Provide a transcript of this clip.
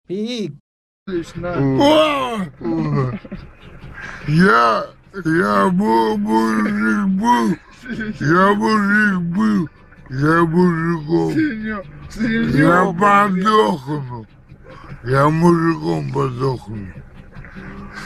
Пик. Я мужик был, я мужиком. Я подохну. Я мужиком подохну.